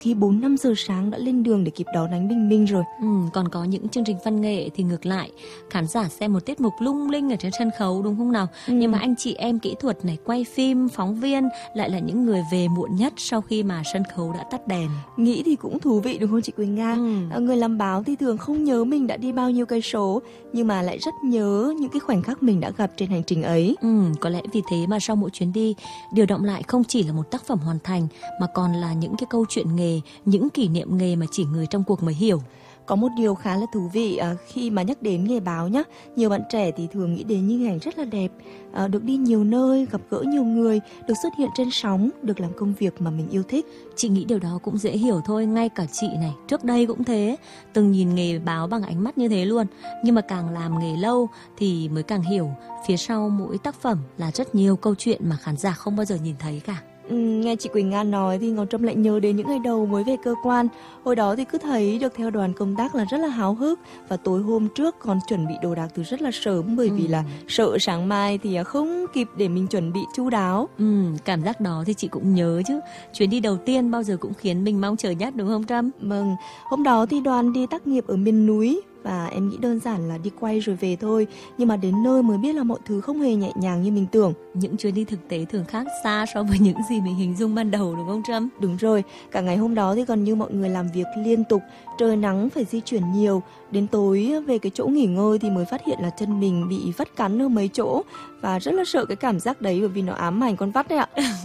khi 4-5 giờ sáng đã lên đường để kịp đón ánh bình minh rồi. Còn có những chương trình văn nghệ thì ngược lại, khán giả xem một tiết mục lung linh ở trên sân khấu, đúng không nào? Nhưng mà anh chị em kỹ thuật này, quay phim, phóng viên lại là những người về muộn nhất sau khi mà sân khấu đã tắt đèn. Nghĩ thì cũng thú vị đúng không chị Quỳnh Nga? Người làm báo thì thường không nhớ mình đã đi bao nhiêu cây số, nhưng mà lại rất nhớ những cái khoảnh khắc mình đã gặp trên hành trình ấy. Có lẽ vì thế mà sau mỗi chuyến đi, điều động lại không chỉ là một tác phẩm hoàn thành, mà còn là những cái câu chuyện nghề, những kỷ niệm nghề mà chỉ người trong cuộc mới hiểu. Có một điều khá là thú vị khi mà nhắc đến nghề báo nhá, nhiều bạn trẻ thì thường nghĩ đến những hình ảnh rất là đẹp, được đi nhiều nơi, gặp gỡ nhiều người, được xuất hiện trên sóng, được làm công việc mà mình yêu thích. Chị nghĩ điều đó cũng dễ hiểu thôi, ngay cả chị này, trước đây cũng thế, từng nhìn nghề báo bằng ánh mắt như thế luôn. Nhưng mà càng làm nghề lâu thì mới càng hiểu, phía sau mỗi tác phẩm là rất nhiều câu chuyện mà khán giả không bao giờ nhìn thấy cả. Nghe chị Quỳnh Nga nói thì Ngọc Trâm lại nhớ đến những ngày đầu mới về cơ quan. Hồi đó thì cứ thấy được theo đoàn công tác là rất là háo hức, và tối hôm trước còn chuẩn bị đồ đạc từ rất là sớm, bởi vì là sợ sáng mai thì không kịp để mình chuẩn bị chu đáo. Cảm giác đó thì chị cũng nhớ chứ. Chuyến đi đầu tiên bao giờ cũng khiến mình mong chờ nhất, đúng không Trâm? Vâng, hôm đó thì đoàn đi tác nghiệp ở miền núi, và em nghĩ đơn giản là đi quay rồi về thôi. Nhưng mà đến nơi mới biết là mọi thứ không hề nhẹ nhàng như mình tưởng. Những chuyến đi thực tế thường khác xa so với những gì mình hình dung ban đầu, đúng không Trâm? Đúng rồi, cả ngày hôm đó thì gần như mọi người làm việc liên tục, trời nắng phải di chuyển nhiều. Đến tối về cái chỗ nghỉ ngơi thì mới phát hiện là chân mình bị vắt cắn ở mấy chỗ, và rất là sợ cái cảm giác đấy, bởi vì nó ám ảnh con vắt đấy ạ.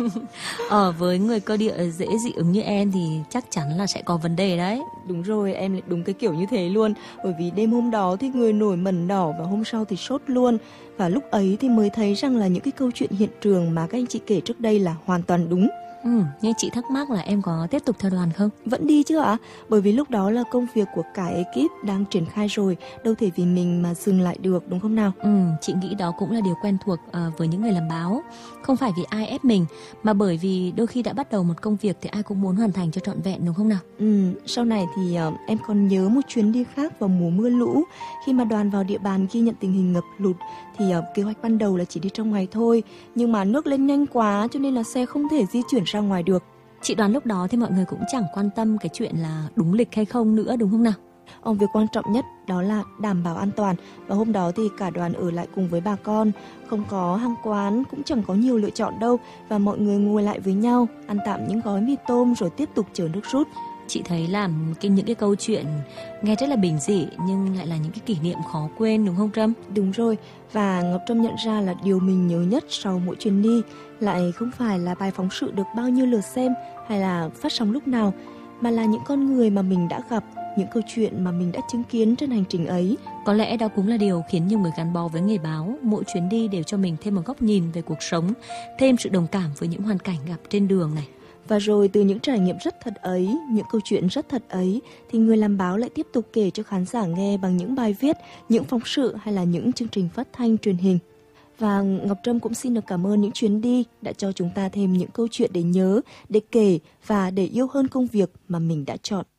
Với người cơ địa dễ dị ứng như em thì chắc chắn là sẽ có vấn đề đấy. Đúng rồi, em lại đúng cái kiểu như thế luôn. Bởi vì đêm hôm đó thì người nổi mẩn đỏ, và hôm sau thì sốt luôn. Và lúc ấy thì mới thấy rằng là những cái câu chuyện hiện trường mà các anh chị kể trước đây là hoàn toàn đúng. Nhưng chị thắc mắc là em có tiếp tục theo đoàn không? Vẫn đi chứ ạ? Bởi vì lúc đó là công việc của cả ekip đang triển khai rồi, đâu thể vì mình mà dừng lại được, đúng không nào? Chị nghĩ đó cũng là điều quen thuộc với những người làm báo. Không phải vì ai ép mình, mà bởi vì đôi khi đã bắt đầu một công việc thì ai cũng muốn hoàn thành cho trọn vẹn, đúng không nào? Sau này thì em còn nhớ một chuyến đi khác vào mùa mưa lũ. Khi mà đoàn vào địa bàn ghi nhận tình hình ngập lụt thì kế hoạch ban đầu là chỉ đi trong ngày thôi, nhưng mà nước lên nhanh quá cho nên là xe không thể di chuyển ra ngoài được. Chị đoán lúc đó thì mọi người cũng chẳng quan tâm cái chuyện là đúng lịch hay không nữa, đúng không nào? Việc quan trọng nhất đó là đảm bảo an toàn, và hôm đó thì cả đoàn ở lại cùng với bà con, không có hàng quán, cũng chẳng có nhiều lựa chọn đâu, và mọi người ngồi lại với nhau, ăn tạm những gói mì tôm rồi tiếp tục chờ nước rút. Chị thấy là những cái câu chuyện nghe rất là bình dị nhưng lại là những cái kỷ niệm khó quên, đúng không Trâm? Đúng rồi, và Ngọc Trâm nhận ra là điều mình nhớ nhất sau mỗi chuyến đi lại không phải là bài phóng sự được bao nhiêu lượt xem hay là phát sóng lúc nào, mà là những con người mà mình đã gặp, những câu chuyện mà mình đã chứng kiến trên hành trình ấy. Có lẽ đó cũng là điều khiến nhiều người gắn bó với nghề báo. Mỗi chuyến đi đều cho mình thêm một góc nhìn về cuộc sống, thêm sự đồng cảm với những hoàn cảnh gặp trên đường này. Và rồi từ những trải nghiệm rất thật ấy, những câu chuyện rất thật ấy, thì người làm báo lại tiếp tục kể cho khán giả nghe bằng những bài viết, những phóng sự hay là những chương trình phát thanh truyền hình. Và Ngọc Trâm cũng xin được cảm ơn những chuyến đi đã cho chúng ta thêm những câu chuyện để nhớ, để kể và để yêu hơn công việc mà mình đã chọn.